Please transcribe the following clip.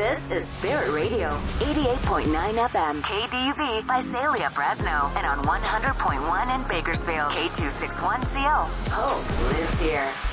This is Spirit Radio, 88.9 FM, KDUB, Visalia, Fresno, and on 100.1 in Bakersfield, K261CO. Hope lives here.